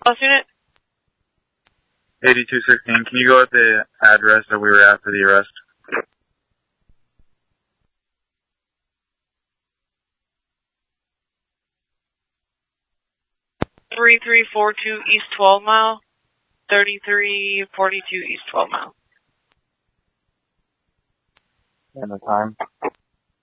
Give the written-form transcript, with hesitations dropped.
Bus unit? 8216, can you go at the address that we were at for the arrest? .3342 East 12 Mile. 3342 East 12 Mile. And the time?